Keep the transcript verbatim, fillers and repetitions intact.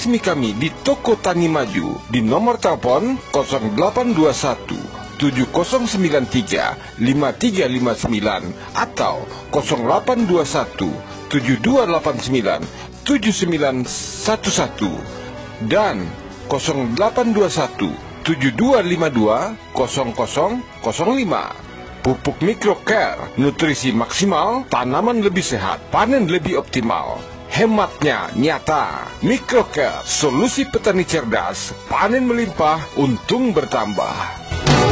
resmi kami di Toko Tani Maju di nomor telepon nol delapan dua satu tujuh nol sembilan tiga lima tiga lima sembilan atau nol delapan dua satu tujuh dua delapan sembilan tujuh sembilan satu satu dan nol delapan dua satu tujuh dua lima dua nol nol nol lima. Pupuk Microcare, nutrisi maksimal, tanaman lebih sehat, panen lebih optimal. Hematnya nyata. Microcare, solusi petani cerdas, panen melimpah, untung bertambah.